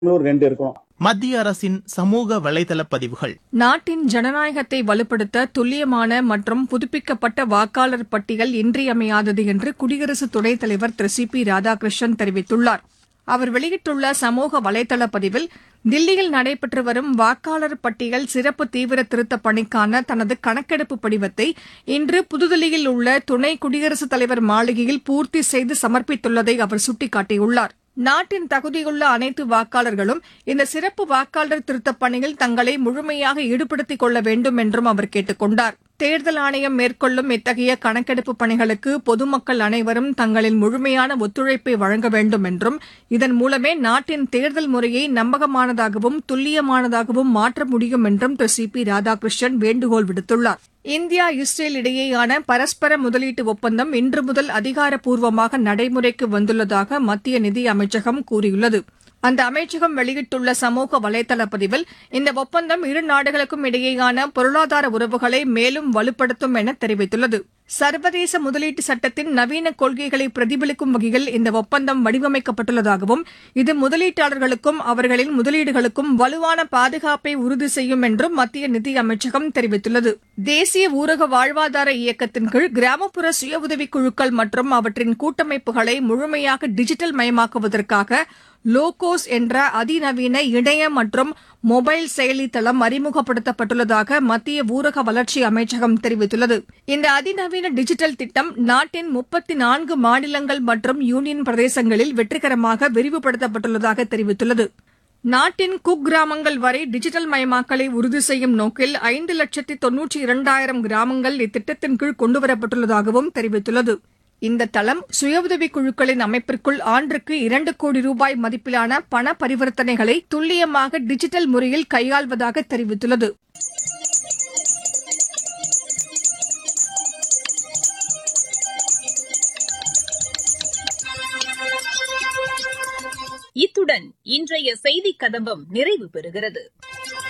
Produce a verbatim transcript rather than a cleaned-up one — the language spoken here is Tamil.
ரெண்டு இருக்கணும். மத்திய அரசின் சமூக வலைதள பதிவுகள். நாட்டின் ஜனநாயகத்தை வலுப்படுத்த துல்லியமான மற்றும் புதுப்பிக்கப்பட்ட வாக்காளர் பட்டியல் இன்றியமையாதது என்று குடியரசு துணைத் தலைவர் திரு சி பி ராதாகிருஷ்ணன் தெரிவித்துள்ளார். அவர் வெளியிட்டுள்ள சமூக வலைதள பதிவில், தில்லியில் நடைபெற்று வரும் வாக்காளர் பட்டியல் சிறப்பு தீவிர திருத்தப் பணிக்கான தனது கணக்கெடுப்பு படிவத்தை இன்று புதுதில்லியில் உள்ள துணை குடியரசுத் தலைவர் மாளிகையில் பூர்த்தி செய்து சமர்ப்பித்துள்ளதை அவர் சுட்டிக்காட்டியுள்ளார். நாட்டின் தகுதியுள்ள அனைத்து வாக்காளர்களும் இந்த சிறப்பு வாக்காளர் திருத்தப் பணியில் தங்களை முழுமையாக ஈடுபடுத்திக் கொள்ள வேண்டும் என்றும் அவர் கேட்டுக் கொண்டார். தேர்தல் ஆணையம் மேற்கொள்ளும் இத்தகைய கணக்கெடுப்பு பணிகளுக்கு பொதுமக்கள் அனைவரும் தங்களின் முழுமையான ஒத்துழைப்பை வழங்க வேண்டும் என்றும், இதன் மூலமே நாட்டின் தேர்தல் முறையை நம்பகமானதாகவும் துல்லியமானதாகவும் மாற்ற முடியும் என்றும் திரு சி பி ராதாகிருஷ்ணன் வேண்டுகோள் விடுத்துள்ளார். இந்தியா இஸ்ரேல் இடையேயான பரஸ்பர முதலீட்டு ஒப்பந்தம் இன்று முதல் அதிகாரப்பூர்வமாக நடைமுறைக்கு வந்துள்ளதாக மத்திய நிதி அமைச்சகம் கூறியுள்ளது. அந்த அமைச்சகம் வெளியிட்டுள்ள சமூக வலைதள பதிவில், இந்த ஒப்பந்தம் இரு நாடுகளுக்கும் இடையேயான பொருளாதார உறவுகளை மேலும் வலுப்படுத்தும் என தெரிவித்துள்ளது. சர்வதேச முதலீட்டு சட்டத்தின் நவீன கொள்கைகளை பிரதிபலிக்கும் வகையில் இந்த ஒப்பந்தம் வடிவமைக்கப்பட்டுள்ளதாகவும், இது முதலீட்டாளர்களுக்கும் அவர்களின் முதலீடுகளுக்கும் வலுவான பாதுகாப்பை உறுதி செய்யும் என்றும் மத்திய நிதி அமைச்சகம் தெரிவித்துள்ளது. தேசிய ஊரக வாழ்வாதார இயக்கத்தின் கீழ் கிராமப்புற சுய உதவிக் குழுக்கள் மற்றும் அவற்றின் கூட்டமைப்புகளை முழுமையாக டிஜிட்டல் மயமாக்குவதற்காக லோகோஸ் என்ற அதிநவீன இணைய மற்றும் மொபைல் செயலி தளம் அறிமுகப்படுத்தப்பட்டுள்ளதாக மத்திய ஊரக வளர்ச்சி அமைச்சகம் தெரிவித்துள்ளது. இந்த அதிநவீன டிஜிட்டல் திட்டம் நாட்டின் முப்பத்தி நான்கு மாநிலங்கள் மற்றும் யூனியன் பிரதேசங்களில் வெற்றிகரமாக விரிவுபடுத்தப்பட்டுள்ளதாக தெரிவித்துள்ளது. நாட்டின் குக்கிராமங்கள் வரை டிஜிட்டல் மயமாக்கலை உறுதி செய்யும் நோக்கில் ஐந்து லட்சத்தி தொன்னூற்றி இரண்டாயிரம் கிராமங்கள் இத்திட்டத்தின் கீழ் கொண்டுவரப்பட்டுள்ளதாகவும் தெரிவித்துள்ளது. இந்த தளம் சுய உதவிக் குழுக்களின் அமைப்பிற்குள் ஆண்டுக்கு இரண்டு கோடி ரூபாய் மதிப்பிலான பண பரிவர்த்தனைகளை துல்லியமாக டிஜிட்டல் முறையில் கையாள்வதாக தெரிவித்துள்ளது. இத்துடன் இன்றைய செய்திக் கதம்பம் நிறைவு பெறுகிறது.